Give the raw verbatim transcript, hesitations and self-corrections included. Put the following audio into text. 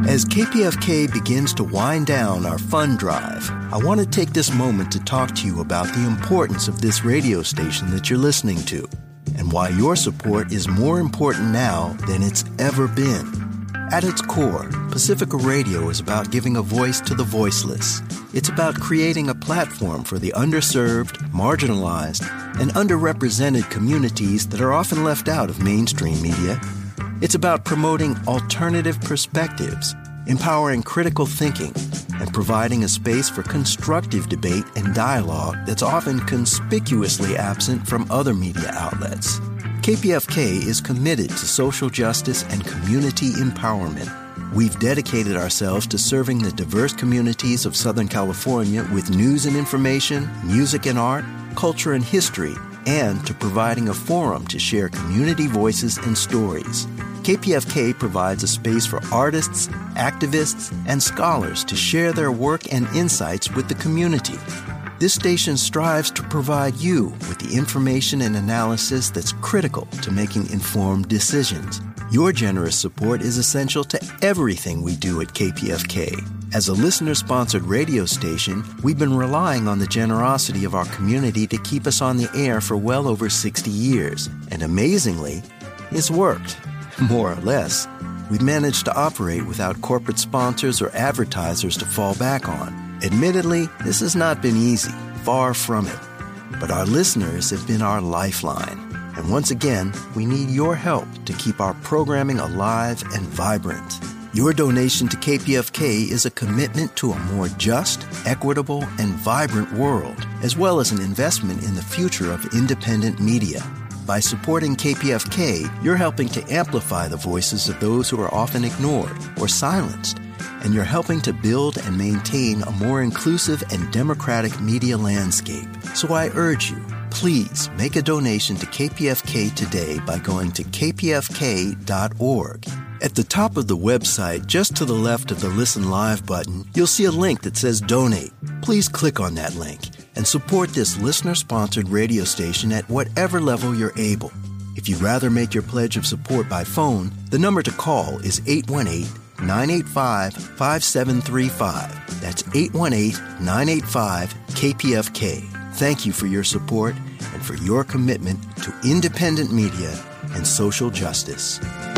As K P F K begins to wind down our fund drive, I want to take this moment to talk to you about the importance of this radio station that you're listening to, and why your support is more important now than it's ever been. At its core, Pacifica Radio is about giving a voice to the voiceless. It's about creating a platform for the underserved, marginalized, and underrepresented communities that are often left out of mainstream media. It's about promoting alternative perspectives, empowering critical thinking, and providing a space for constructive debate and dialogue that's often conspicuously absent from other media outlets. K P F K is committed to social justice and community empowerment. We've dedicated ourselves to serving the diverse communities of Southern California with news and information, music and art, culture and history, and to providing a forum to share community voices and stories. K P F K provides a space for artists, activists, and scholars to share their work and insights with the community. This station strives to provide you with the information and analysis that's critical to making informed decisions. Your generous support is essential to everything we do at K P F K. As a listener-sponsored radio station, we've been relying on the generosity of our community to keep us on the air for well over sixty years. And amazingly, it's worked. More or less. We've managed to operate without corporate sponsors or advertisers to fall back on. Admittedly, this has not been easy, far from it. But our listeners have been our lifeline. And once again, we need your help to keep our programming alive and vibrant. Your donation to K P F K is a commitment to a more just, equitable, and vibrant world, as well as an investment in the future of independent media. By supporting K P F K, you're helping to amplify the voices of those who are often ignored or silenced, and you're helping to build and maintain a more inclusive and democratic media landscape. So I urge you, please make a donation to K P F K today by going to k p f k dot org. At the top of the website, just to the left of the Listen Live button, you'll see a link that says Donate. Please click on that link and support this listener-sponsored radio station at whatever level you're able. If you'd rather make your pledge of support by phone, the number to call is eight one eight, nine eight five, five seven three five. That's eight one eight, nine eight five, K P F K. Thank you for your support and for your commitment to independent media and social justice.